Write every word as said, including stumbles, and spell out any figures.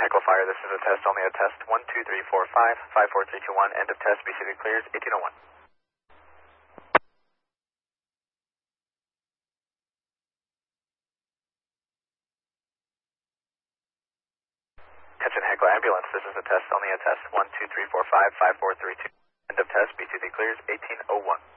Heckle Fire, this is a test, only a test. one two three four five, five four three two one, end of test, B C V clears, eighteen oh one. Attention Heckle Ambulance, this is a test, only a test. one two three four five, five four three two, end of test, B C V clears, eighteen oh one.